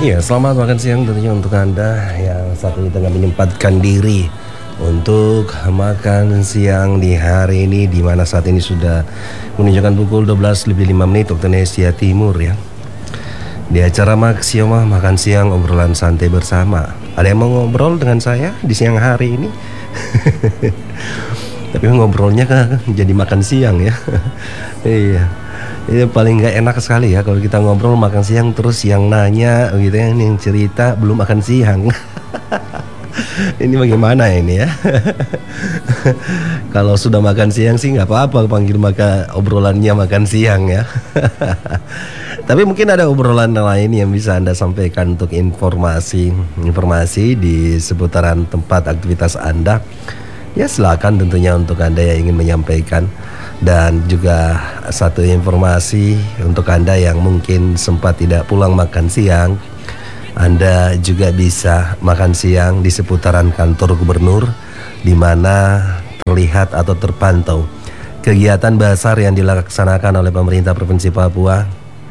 Iya, selamat makan siang tentunya untuk Anda yang saat ini tengah menyempatkan diri untuk makan siang di hari ini, di mana saat ini sudah menunjukkan pukul 12:05 waktu Indonesia Timur ya. Di acara Maksioma makan siang obrolan santai bersama. Ada yang mau ngobrol dengan saya di siang hari ini? Tapi ngobrolnya kan jadi makan siang ya. Iya. Itu paling nggak enak sekali ya kalau kita ngobrol makan siang terus yang nanya gitu ya, yang cerita belum makan siang. Ini bagaimana ini ya? Kalau sudah makan siang sih nggak apa-apa panggil obrolannya makan siang ya. Tapi mungkin ada obrolan lain yang bisa Anda sampaikan untuk informasi di seputaran tempat aktivitas Anda. Ya silakan tentunya untuk Anda yang ingin menyampaikan. Dan juga satu informasi untuk Anda yang mungkin sempat tidak pulang makan siang, Anda juga bisa makan siang di seputaran kantor gubernur, di mana terlihat atau terpantau kegiatan basar yang dilaksanakan oleh pemerintah Provinsi Papua.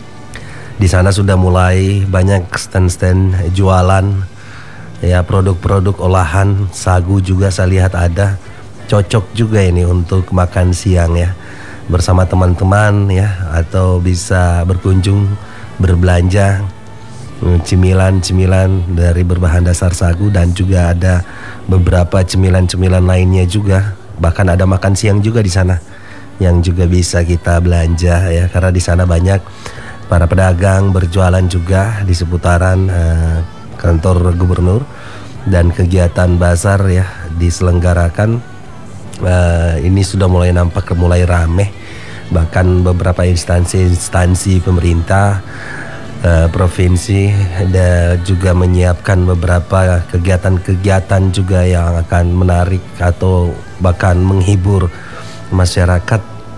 Di sana sudah mulai banyak stand-stand jualan ya, produk-produk olahan sagu juga saya lihat ada. Cocok juga ini untuk makan siang ya bersama teman-teman ya, atau bisa berkunjung berbelanja cemilan-cemilan dari berbahan dasar sagu, dan juga ada beberapa cemilan-cemilan lainnya juga. Bahkan ada makan siang juga di sana yang juga bisa kita belanja ya, karena di sana banyak para pedagang berjualan juga di seputaran kantor gubernur, dan kegiatan bazar ya diselenggarakan. Ini sudah mulai nampak mulai rame, bahkan beberapa instansi pemerintah provinsi dan juga menyiapkan beberapa kegiatan-kegiatan juga yang akan menarik atau bahkan menghibur masyarakat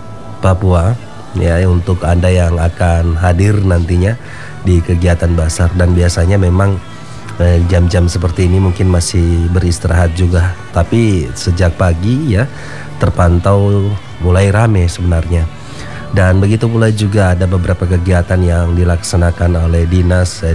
Papua ya, untuk Anda yang akan hadir nantinya di kegiatan bazar. Dan biasanya memang jam-jam seperti ini mungkin masih beristirahat juga, tapi sejak pagi ya terpantau mulai rame sebenarnya. Dan begitu pula juga ada beberapa kegiatan yang dilaksanakan oleh dinas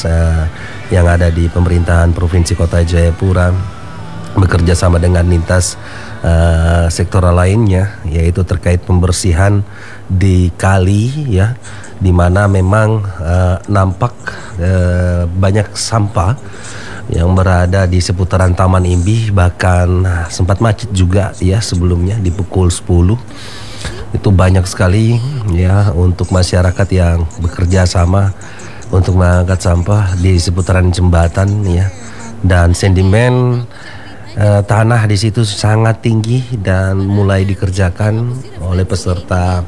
yang ada di pemerintahan Provinsi Kota Jayapura bekerja sama dengan lintas sektoral lainnya, yaitu terkait pembersihan di kali ya, di mana memang nampak banyak sampah yang berada di seputaran Taman Imbi, bahkan sempat macet juga ya sebelumnya di pukul 10. Itu banyak sekali ya untuk masyarakat yang bekerja sama untuk mengangkat sampah di seputaran jembatan ya, dan sentimen tanah di situ sangat tinggi dan mulai dikerjakan oleh peserta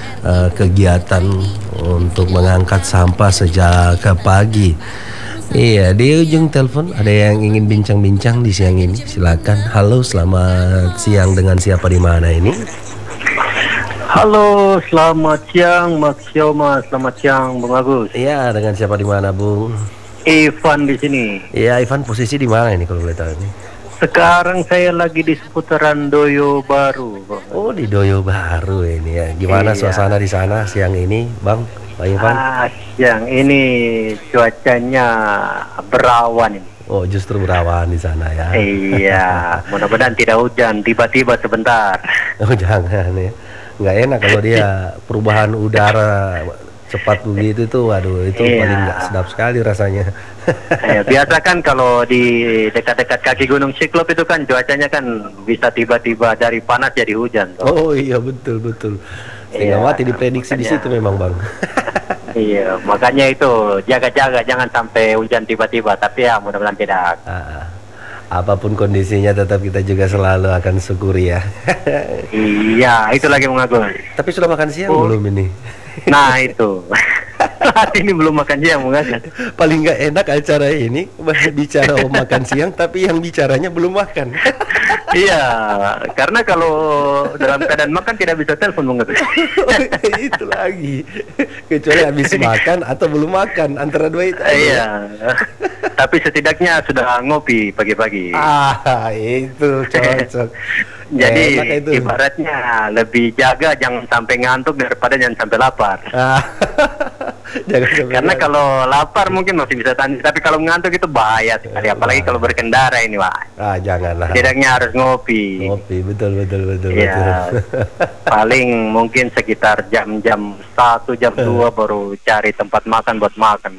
kegiatan untuk mengangkat sampah sejak pagi. Iya, di ujung telepon ada yang ingin bincang-bincang di siang ini. Silakan. Halo, selamat siang, dengan siapa di mana ini? Halo, selamat siang Maksioma, selamat siang Bung Agus. Iya, dengan siapa di mana, Bung? Ivan di sini. Iya, Ivan, posisi di mana ini kalau boleh tahu ini? Sekarang saya lagi di seputaran Doyo Baru, Bang. Oh, di Doyo Baru ini ya. Gimana suasana di sana siang ini, Bang? Pak Ivan? Siang ini cuacanya berawan ini. Oh, justru berawan di sana ya. Iya, mudah-mudahan tidak hujan tiba-tiba sebentar. Oh, jangan ya. Nggak enak kalau dia perubahan udara cepat begitu tuh, waduh itu paling nggak sedap sekali rasanya. Biasa kan kalau di dekat-dekat kaki Gunung Siklop itu kan cuacanya kan bisa tiba-tiba dari panas jadi hujan. Oh iya, betul. Mati diprediksi di situ memang, Bang. Iya, makanya itu jaga-jaga jangan sampai hujan tiba-tiba, tapi ya mudah-mudahan tidak. Apapun kondisinya tetap kita juga selalu akan syukuri ya. Iya, itu lagi mengagung. Tapi sudah makan siang belum ini? Nah itu. Saat ini belum makan siang, mengagung. Paling nggak enak acara ini bicara makan siang, tapi yang bicaranya belum makan. Iya, karena kalau dalam keadaan makan tidak bisa telepon, mengagung. Itu lagi. Kecuali habis makan atau belum makan, antara dua itu aja. Iya. Tapi setidaknya sudah ngopi pagi-pagi. Itu cocok. Jadi ibaratnya lebih jaga jangan sampai ngantuk daripada jangan sampai lapar. Jangan sampai Karena ngantuk. kalau lapar mungkin masih bisa tahan, tapi kalau ngantuk itu bahaya sekali. Apalagi kalau berkendara ini, Pak. Janganlah. Setidaknya harus ngopi. Ngopi, betul betul. Ya, paling mungkin sekitar jam-jam 1, jam 2 baru cari tempat makan buat makan.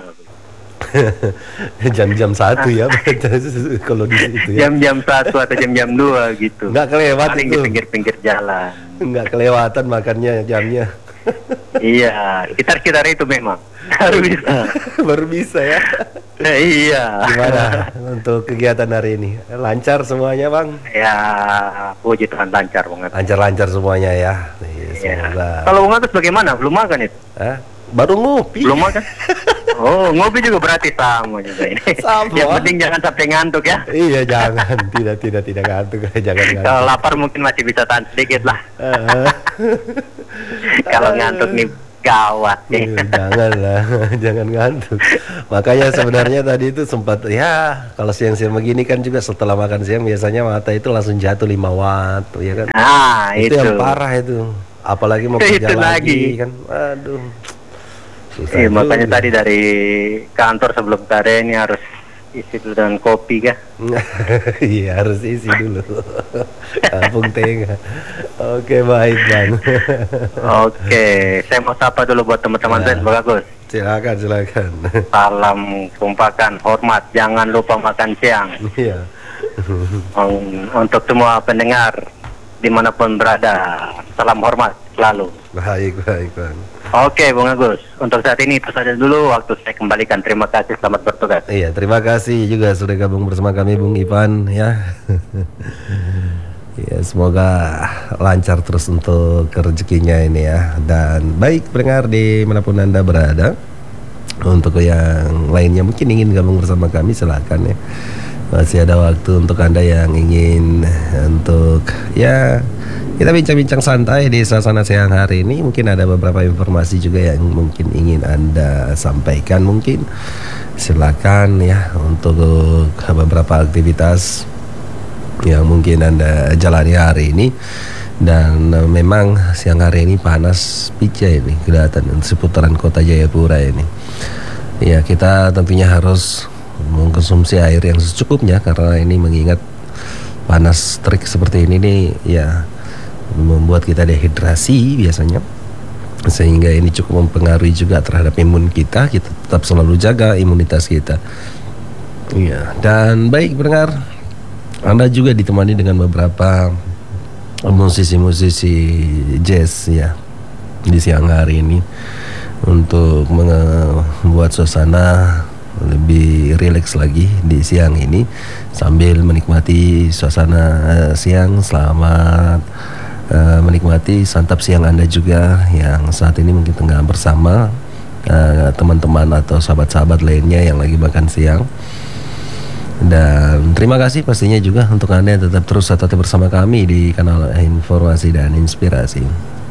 Jam-jam 1 ya kalau di situ ya. Jam-jam 1 atau jam-jam 2 gitu. Nggak kelewat Paling itu. di pinggir-pinggir jalan. Nggak kelewatan makannya jamnya. Iya, sekitar itu memang harus bisa. Baru bisa ya. Iya. Gimana untuk kegiatan hari ini? Lancar semuanya, Bang? Ya, puji Tuhan lancar banget. Lancar-lancar semuanya ya. Iya. Semoga. Kalau Bung Agus bagaimana? Belum makan itu? Hah? Baru ngopi. Belum makan? Oh, ngopi juga berarti sama juga ini. Sama. Yang penting jangan sampai ngantuk ya. Iya, jangan. Tidak ngantuk. Jangan ngantuk. Kalau lapar mungkin masih bisa tahan sedikit lah. Eh, Kalau ngantuk nih gawat nih. Janganlah, jangan ngantuk. Makanya sebenarnya tadi itu sempat ya, kalau siang-siang begini kan juga setelah makan siang biasanya mata itu langsung jatuh 5 watt, ya kan? Nah, Itu itu. yang parah itu. Apalagi mau kerja Itu lagi lagi. kan. Aduh. Susah Makanya juga. tadi dari kantor sebelum karya ini harus isi dulu dengan kopi kah? Iya, harus isi dulu. Kampung tengah. Oke, baik, Bang. Oke, saya mau sapa dulu buat teman-teman Ya. saya, bagus. Silakan. Salam tumpakan, hormat, jangan lupa makan siang. Iya. Untuk semua pendengar dimanapun berada, salam hormat selalu. Baik, Bang. Oke, Bung Agus, untuk saat ini itu saja dulu waktu saya kembalikan. Terima kasih, selamat bertugas. Iya, terima kasih juga sudah gabung bersama kami Bung Ivan ya. Ya, semoga lancar terus untuk rezekinya ini ya. Dan baik pendengar dimanapun Anda berada. Untuk yang lainnya mungkin ingin gabung bersama kami silakan ya. Masih ada waktu untuk Anda yang ingin untuk ya kita bincang-bincang santai di suasana siang hari ini. Mungkin ada beberapa informasi juga yang mungkin ingin Anda sampaikan. Mungkin silakan ya untuk beberapa aktivitas yang mungkin Anda jalani hari ini. Dan memang siang hari ini panas pica ini kelihatan seputaran kota Jayapura ini. Ya, kita tentunya harus mengkonsumsi air yang secukupnya karena ini mengingat panas terik seperti ini nih ya membuat kita dehidrasi biasanya, sehingga ini cukup mempengaruhi juga terhadap imun kita. Kita tetap selalu jaga imunitas kita. Iya, dan baik pendengar, Anda juga ditemani dengan beberapa musisi-musisi jazz ya di siang hari ini untuk membuat suasana lebih rileks lagi di siang ini sambil menikmati suasana siang. Selamat menikmati santap siang Anda juga yang saat ini mungkin tengah bersama teman-teman atau sahabat-sahabat lainnya yang lagi makan siang. Dan terima kasih pastinya juga untuk Anda yang tetap terus atau bersama kami di kanal Informasi dan Inspirasi.